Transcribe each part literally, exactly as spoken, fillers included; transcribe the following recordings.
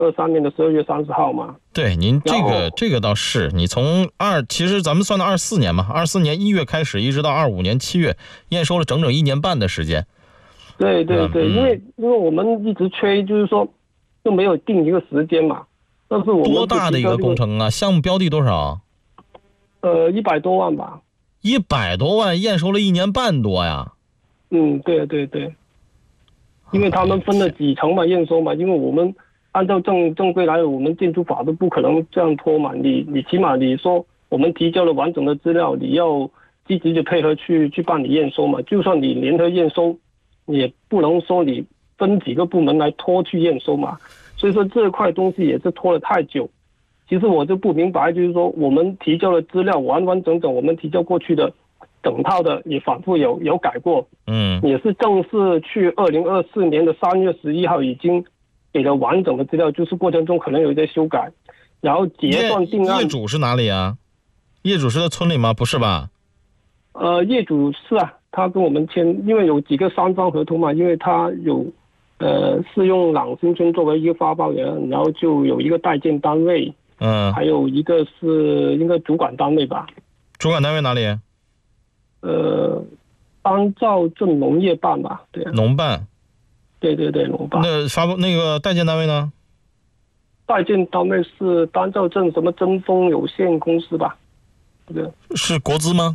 二三年的十二月三十号嘛。 对，您这个这个倒是，你从二，其实咱们算到二四年嘛，二四年一月开始，一直到二五年七月，验收了整整一年半的时间。 对对对， 嗯、 因为因为我们一直催，就是说都没有定一个时间嘛。但是我们多大的一个工程啊？项目标的多少？ 呃，一百多万吧。 一百多万，验收了一年半多呀。 嗯，对对对，因为他们分了几层嘛，验收嘛，因为我们按照正正规来，我们建筑法都不可能这样拖嘛。你你起码你说我们提交了完整的资料，你要积极的配合去去办理验收嘛。就算你联合验收，也不能说你分几个部门来拖去验收嘛。所以说这块东西也是拖了太久。其实我就不明白，就是说我们提交的资料完完整整，我们提交过去的。整套的也反复有有改过， 嗯， 也是正式去二零二四年的三月十一号已经给了完整的资料，就是过程中可能有一些修改，然后结算定案。 业主是哪里啊？业主是在村里吗？不是吧？ 呃，业主是啊，他跟我们签，因为有几个三张合同嘛，因为他有呃是用朗新村作为一个发包人，然后就有一个代建单位， 嗯， 还有一个是应该主管单位吧。 主管单位哪里？ 呃，安兆镇农业办吧，对、啊， 农办， 对对对，农办。 那发布那个代建单位呢？ 代建单位是丹兆镇什么真风有限公司吧？对， 是国资吗？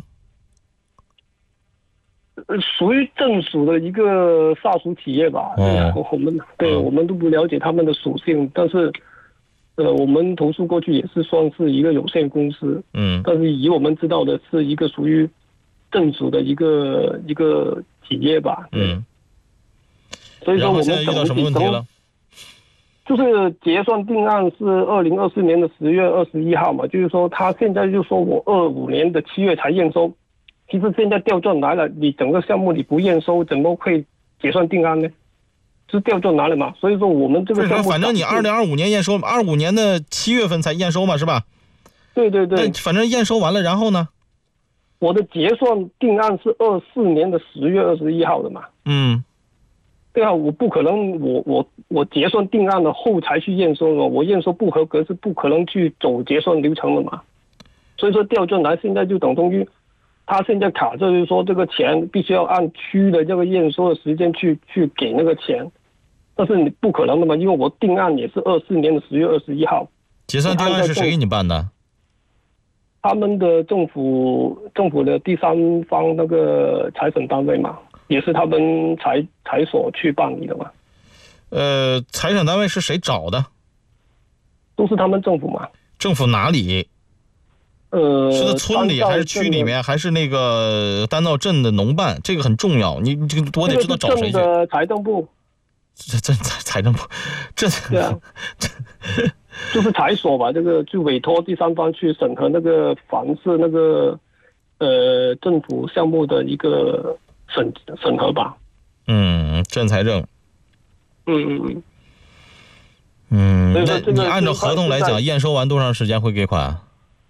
呃，属于政属的一个下属企业吧。 哦， 我们对、嗯、我们都不了解他们的属性，但是，呃，我们投诉过去也是算是一个有限公司， 嗯， 但是以我们知道的是一个属于。政府的一个一个企业吧， 嗯， 所以说我们现在遇到什么问题了？ 就是结算定案是二零二四年的十月二十一号嘛，就是说他现在就说我二五年的七月才验收，其实现在调转来了，你整个项目你不验收，怎么会结算定案呢？是调转来了嘛，所以说我们这个项目， 反正你二零二五年验收，二五年的七月份才验收嘛，是吧？ 对对对。 那反正验收完了，然后呢？ 我的结算定案是二四年的十月二十一号的嘛？ 嗯， 对啊，我不可能，我我我结算定案了后才去验收了，我验收不合格是不可能去走结算流程的嘛。所以说调转来，现在就等同于他现在卡着，就是说这个钱必须要按区的这个验收的时间去去给那个钱，但是你不可能的嘛，因为我定案也是二四年的十月二十一号。 结算定案是谁给你办的？ 他们的政府政府的第三方那个财审单位嘛，也是他们财财所去办理的嘛。 呃，财审单位是谁找的？ 都是他们政府嘛。 政府哪里？ 呃， 是在村里还是区里面，还是那个丹道镇的农办？这个很重要，你这个我得知道找谁去。 这个财政部。 这这财财政部，这对啊，就是财所吧，这个就委托第三方去审核那个凡是那个呃政府项目的一个审审核吧。 嗯，镇财政。 嗯嗯嗯。 嗯，那你按照合同来讲，验收完多长时间会给款？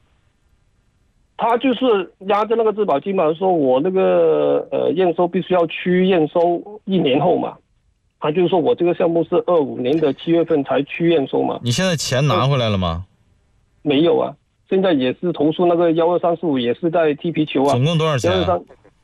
他就是压着那个质保金嘛，说我那个呃验收必须要区验收一年后嘛。他就是说我这个项目是二五年的七月份才区验收嘛。 你现在钱拿回来了吗？ 没有啊，现在也是投诉那个幺二三四五也是在踢皮球啊。 总共多少钱、啊？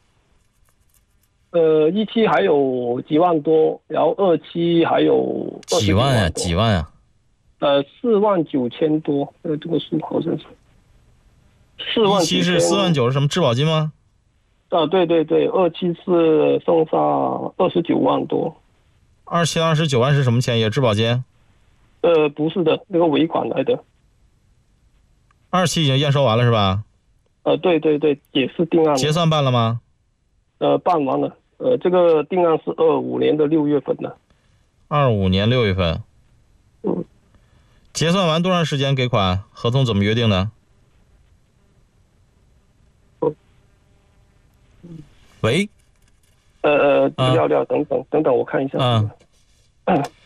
呃，一期还有几万多，然后二期还有几万呀、啊？几万呀、 啊？呃，四万九千多，呃，这个数好像是四万。 一期是四万九，是什么质保金吗？ 啊，对对对，二期是剩下二十九万多。 二期二十九万是什么钱？也质保金？ 呃，不是的，那个尾款来的。 二期已经验收完了是吧？ 呃，对对对，也是定案。 结算办了吗？ 呃，办完了。呃，这个定案是二五年的六月份的。 二五年六月份。 嗯。 结算完多长时间给款？合同怎么约定的？ 嗯。 喂。 呃呃，资料料等等等等，我看一下。 啊。